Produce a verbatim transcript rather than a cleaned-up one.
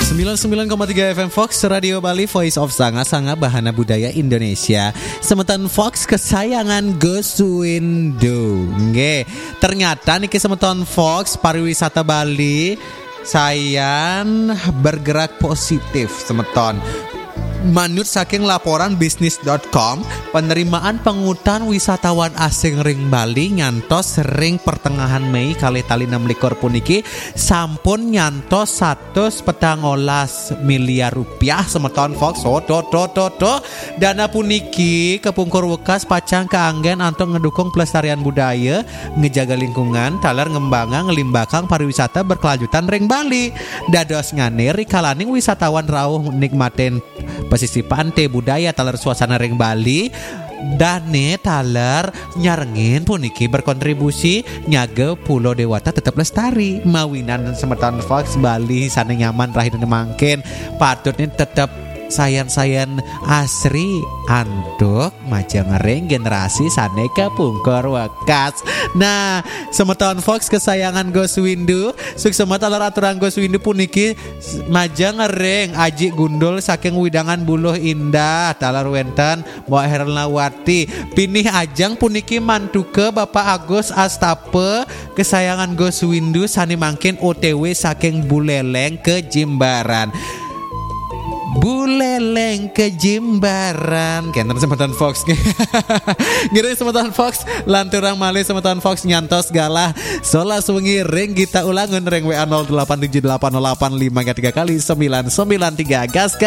sembilan puluh sembilan koma tiga F M Fox Radio Bali, Voice of Sanga-Sanga Bahana Budaya Indonesia. Semeton Fox kesayangan Goswindo. Nggih, ternyata niki semeton Fox pariwisata Bali sayan bergerak positif semeton. Manut saking laporan bisnis dot com, penerimaan penghutan wisatawan asing ring Bali nyantos ring pertengahan Mei kali tali enam likur puniki sampun nyantos satus petang olas miliar rupiah semeton Fox. Oh, do, do, do, do. Dana puniki kepungkur wekas pacang keanggen antung ngedukung pelestarian budaya, ngejaga lingkungan, taler ngembangan ngelimbakang pariwisata berkelanjutan ring Bali. Dados nganir rikalaning wisatawan rawuh nikmatin pesisir pantai budaya taler suasana ring Bali. Dane taler nyarengin puniki berkontribusi nyage Pulau Dewata tetap lestari. Mawinan semeton Fox Bali sana nyaman rahina mangkin patutnya tetap sayan-sayan asri anduk majang ring generasi saneka pungkur wekas. Nah, semeton Fox kesayangan Goswindo suksemat alar aturan Goswindo puniki majang ring aji gundul saking widangan buluh indah talar wenten Mbak Hernawati pinih ajang puniki mantuke Bapak Agus Astape kesayangan Goswindo sani mangkin O T W saking Buleleng ke Jimbaran. Buleleng ke Jimbaran kenten semeton Fox ngiring semeton Fox lanturang malih semeton Fox nyantos galah sola sungi ring kita ulangun ring W A nol delapan tujuh delapan nol delapan lima tiga kali sembilan sembilan tiga gas.